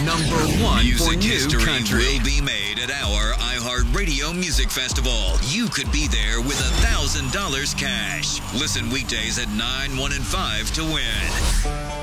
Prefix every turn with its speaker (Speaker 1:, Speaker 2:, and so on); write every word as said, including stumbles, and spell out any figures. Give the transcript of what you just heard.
Speaker 1: Number one
Speaker 2: Music
Speaker 1: for new
Speaker 2: history
Speaker 1: country.
Speaker 2: will be made at our iHeartRadio Music Festival. You could be there with one thousand dollars cash. Listen weekdays at nine, one, and five to win.